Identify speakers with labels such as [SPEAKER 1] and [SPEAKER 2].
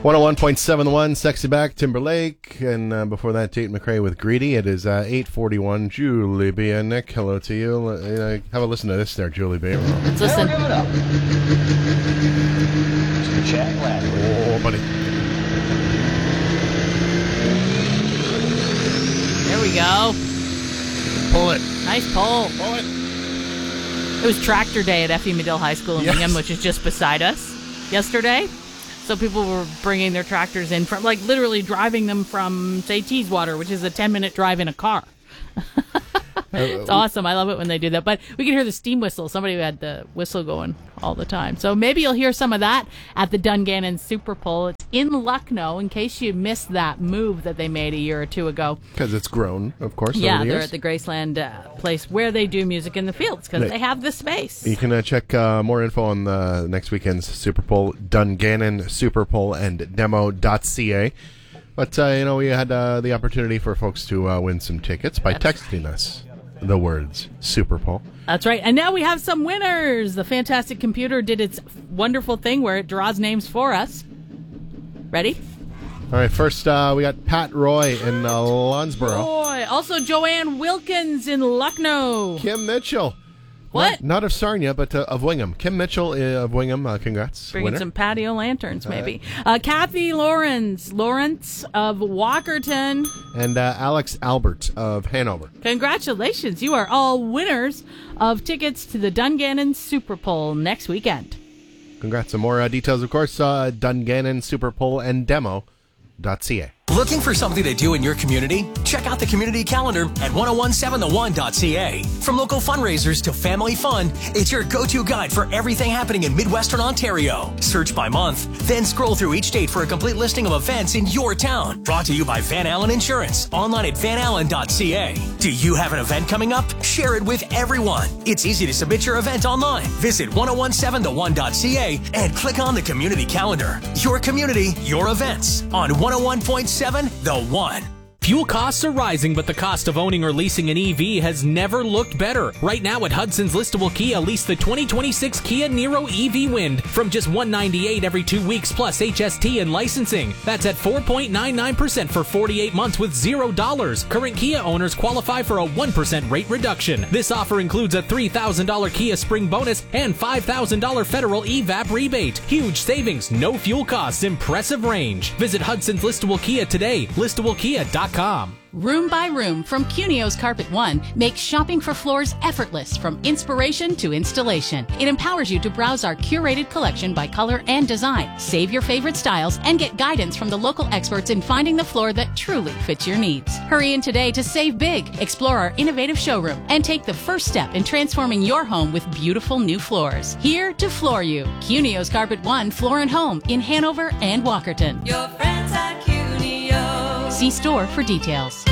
[SPEAKER 1] 101.71, Sexy Back, Timberlake, and before that, Tate McRae with Greedy. It is 8:41. Julie B. and Nick, hello to you. Have a listen to this there, Julie B.
[SPEAKER 2] Let's listen.
[SPEAKER 3] Give it up. Mr. Jack Ladder.
[SPEAKER 1] Oh, buddy.
[SPEAKER 2] There we go.
[SPEAKER 1] Pull it.
[SPEAKER 2] Nice pull.
[SPEAKER 1] Pull it.
[SPEAKER 2] It was tractor day at F.E. Medill High School in Wingham, which is just beside us yesterday. So people were bringing their tractors in from, like, literally driving them from, say, Teeswater, which is a 10-minute drive in a car. It's awesome. I love it when they do that. But we can hear the steam whistle. Somebody had the whistle going all the time. So maybe you'll hear some of that at the Dungannon Super Bowl. It's in Lucknow, in case you missed that move that they made a year or two ago.
[SPEAKER 1] Because it's grown, of course,
[SPEAKER 2] Yeah,
[SPEAKER 1] over the
[SPEAKER 2] they're
[SPEAKER 1] years.
[SPEAKER 2] at the Graceland place where they do music in the fields because they have the space.
[SPEAKER 1] You can check more info on the next weekend's Super Bowl, Dungannon Super Bowl and demo.ca. But, we had the opportunity for folks to win some tickets by texting us the words Super Bowl.
[SPEAKER 2] That's right. And now we have some winners. The Fantastic Computer did its wonderful thing where it draws names for us. Ready?
[SPEAKER 1] All right, first we got Pat Roy in Lonsborough.
[SPEAKER 2] Roy. Also Joanne Wilkins in Lucknow.
[SPEAKER 1] Kim Mitchell.
[SPEAKER 2] What?
[SPEAKER 1] Not of Sarnia, but of Wingham. Kim Mitchell of Wingham, congrats.
[SPEAKER 2] Bringing
[SPEAKER 1] winner.
[SPEAKER 2] some patio lanterns, maybe. Kathy Lawrence of Walkerton.
[SPEAKER 1] And Alex Albert of Hanover.
[SPEAKER 2] Congratulations. You are all winners of tickets to the Dungannon Super Bowl next weekend.
[SPEAKER 1] Congrats. Some more details, of course, Dungannon Super Bowl and demo.ca.
[SPEAKER 4] Looking for something to do in your community? Check out the community calendar at 1017thone.ca. From local fundraisers to family fun, it's your go-to guide for everything happening in Midwestern Ontario. Search by month, then scroll through each date for a complete listing of events in your town. Brought to you by Van Allen Insurance, online at vanallen.ca. Do you have an event coming up? Share it with everyone. It's easy to submit your event online. Visit 1017thone.ca and click on the community calendar. Your community, your events on 101.7 The One.
[SPEAKER 5] Fuel costs are rising, but the cost of owning or leasing an EV has never looked better. Right now at Hudson's Listable Kia, lease the 2026 Kia Niro EV Wind from just $198 every 2 weeks plus HST and licensing. That's at 4.99% for 48 months with $0. Current Kia owners qualify for a 1% rate reduction. This offer includes a $3,000 Kia Spring bonus and $5,000 federal EVAP rebate. Huge savings, no fuel costs, impressive range. Visit Hudson's Listable Kia today, listablekia.com.
[SPEAKER 6] Room by Room from Cunio's Carpet One makes shopping for floors effortless from inspiration to installation. It empowers you to browse our curated collection by color and design, save your favorite styles, and get guidance from the local experts in finding the floor that truly fits your needs. Hurry in today to save big, explore our innovative showroom, and take the first step in transforming your home with beautiful new floors. Here to floor you. Cunio's Carpet One Floor and Home in Hanover and Walkerton.
[SPEAKER 7] Your friends at Cunio.
[SPEAKER 6] See store for details.